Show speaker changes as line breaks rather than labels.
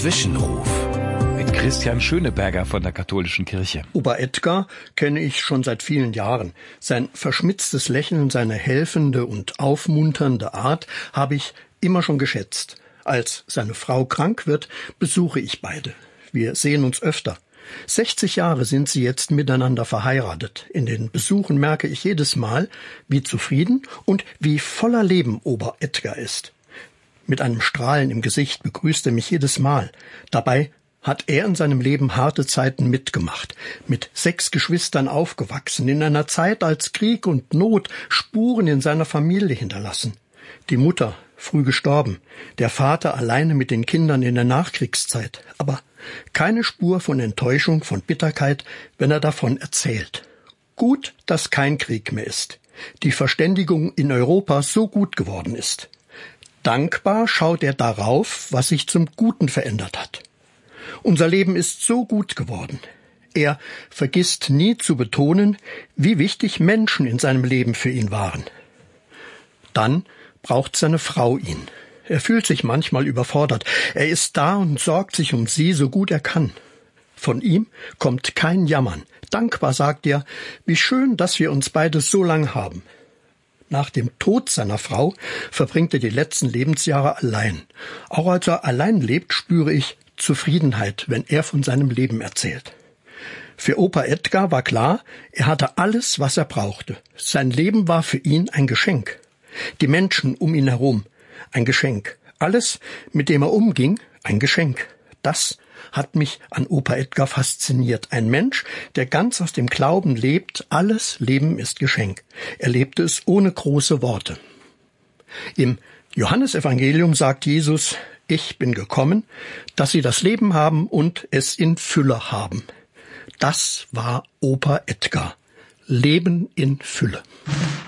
Zwischenruf mit Christian Schöneberger von der Katholischen Kirche.
Opa Edgar kenne ich schon seit vielen Jahren. Sein verschmitztes Lächeln, seine helfende und aufmunternde Art habe ich immer schon geschätzt. Als seine Frau krank wird, besuche ich beide. Wir sehen uns öfter. 60 Jahre sind sie jetzt miteinander verheiratet. In den Besuchen merke ich jedes Mal, wie zufrieden und wie voller Leben Opa Edgar ist. Mit einem Strahlen im Gesicht begrüßt er mich jedes Mal. Dabei hat er in seinem Leben harte Zeiten mitgemacht, mit 6 Geschwistern aufgewachsen, in einer Zeit, als Krieg und Not Spuren in seiner Familie hinterlassen. Die Mutter früh gestorben, der Vater alleine mit den Kindern in der Nachkriegszeit, aber keine Spur von Enttäuschung, von Bitterkeit, wenn er davon erzählt. Gut, dass kein Krieg mehr ist, die Verständigung in Europa so gut geworden ist. Dankbar schaut er darauf, was sich zum Guten verändert hat. Unser Leben ist so gut geworden. Er vergisst nie zu betonen, wie wichtig Menschen in seinem Leben für ihn waren. Dann braucht seine Frau ihn. Er fühlt sich manchmal überfordert. Er ist da und sorgt sich um sie, so gut er kann. Von ihm kommt kein Jammern. Dankbar sagt er, wie schön, dass wir uns beide so lang haben. Nach dem Tod seiner Frau verbringt er die letzten Lebensjahre allein. Auch als er allein lebt, spüre ich Zufriedenheit, wenn er von seinem Leben erzählt. Für Opa Edgar war klar, er hatte alles, was er brauchte. Sein Leben war für ihn ein Geschenk. Die Menschen um ihn herum, ein Geschenk. Alles, mit dem er umging, ein Geschenk. Das hat mich an Opa Edgar fasziniert. Ein Mensch, der ganz aus dem Glauben lebt, alles Leben ist Geschenk. Er lebte es ohne große Worte. Im Johannesevangelium sagt Jesus, ich bin gekommen, dass sie das Leben haben und es in Fülle haben. Das war Opa Edgar. Leben in Fülle.